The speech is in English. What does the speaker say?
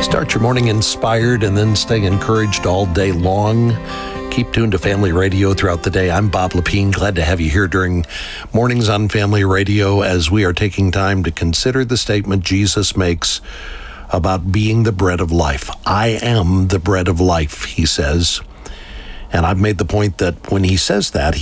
Start your morning inspired and then stay encouraged all day long. Keep tuned to Family Radio throughout the day. I'm Bob Lepine. Glad to have you here during Mornings on Family Radio as we are taking time to consider the statement Jesus makes about being the bread of life. I am the bread of life, he says. And I've made the point that when he says that,